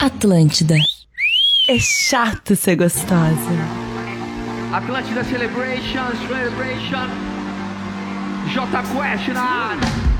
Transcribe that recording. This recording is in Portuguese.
Atlântida. É chato ser gostosa. Atlântida Celebration. J Quest na área.